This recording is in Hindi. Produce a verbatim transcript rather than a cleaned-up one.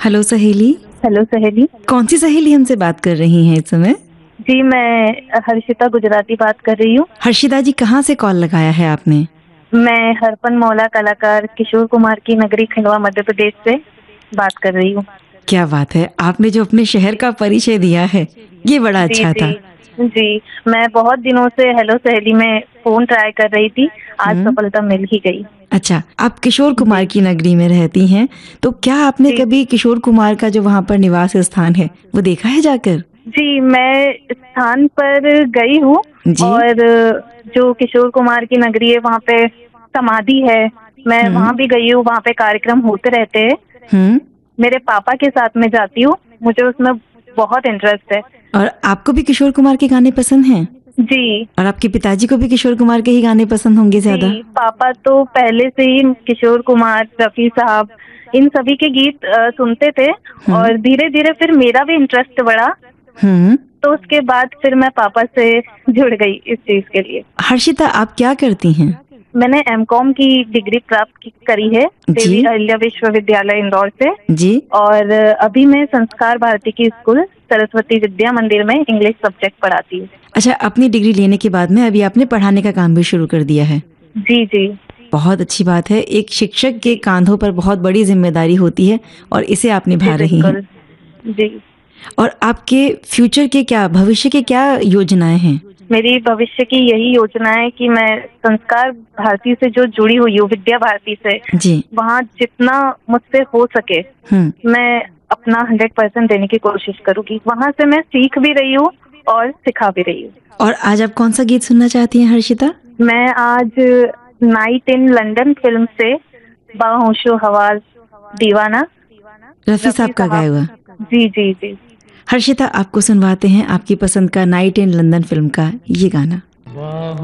हेलो सहेली। हेलो सहेली। कौन सी सहेली हमसे बात कर रही हैं इस समय? जी, मैं हर्षिता गुजराती बात कर रही हूँ। हर्षिता जी, कहाँ से कॉल लगाया है आपने? मैं हरपन मौला कलाकार किशोर कुमार की नगरी खंडवा मध्य प्रदेश से बात कर रही हूँ। क्या बात है, आपने जो अपने शहर का परिचय दिया है ये बड़ा जी अच्छा था। जी जी, मैं बहुत दिनों से हेलो सहेली में फोन ट्राई कर रही थी, आज हम्म, सफलता मिल ही गई। अच्छा, आप किशोर कुमार जी की नगरी में रहती हैं, तो क्या आपने जी कभी किशोर कुमार का जो वहाँ पर निवास स्थान है वो देखा है जाकर? जी, मैं स्थान पर गई हूँ जी। और जो किशोर कुमार की नगरी है वहाँ पे समाधि है, मैं हम्म वहाँ भी गई हूँ। वहाँ पे कार्यक्रम होते रहते हैं। हम्म मेरे पापा के साथ में जाती हूँ, मुझे उसमें बहुत इंटरेस्ट है। और आपको भी किशोर कुमार के गाने पसंद हैं? जी और आपके पिताजी को भी किशोर कुमार के ही गाने पसंद होंगे ज्यादा? जी, पापा तो पहले से ही किशोर कुमार, रफी साहब, इन सभी के गीत अ, सुनते थे हम्म और धीरे धीरे फिर मेरा भी इंटरेस्ट बढ़ा, हम्म तो उसके बाद फिर मैं पापा से जुड़ गई इस चीज के लिए। हर्षिता, आप क्या करती हैं? मैंने एम कॉम की डिग्री प्राप्त की- करी है जी देवी अहिल्या विश्वविद्यालय इंदौर से, जी। और अभी मैं संस्कार भारती की स्कूल सरस्वती विद्या मंदिर में इंग्लिश सब्जेक्ट पढ़ाती हूँ। अच्छा, अपनी डिग्री लेने के बाद में अभी आपने पढ़ाने का काम भी शुरू कर दिया है। जी जी बहुत अच्छी बात है। एक शिक्षक के जी कांधों पर बहुत बड़ी जिम्मेदारी होती है और इसे आप जी निभा रही हैं। बिल्कुल। जी, और आपके फ्यूचर के क्या, भविष्य के क्या योजनाएं हैं? मेरी भविष्य की यही योजना है कि मैं संस्कार भारती से जो जुड़ी हुई हूँ, विद्या भारती से, जी। वहाँ जितना मुझसे हो सके हम्म मैं अपना हंड्रेड परसेंट देने की कोशिश करूँगी। वहाँ से मैं सीख भी रही हूँ और सिखा भी रही हूँ। और आज आप कौन सा गीत सुनना चाहती हैं हर्षिता? मैं आज नाइट इन लंदन फिल्म से बाहोशो हवास दीवाना, रफी रफी साहब का गाया साहब। हुआ। जी जी जी। हर्षिता, आपको सुनवाते हैं आपकी पसंद का नाइट इन लंदन फिल्म का ये गाना।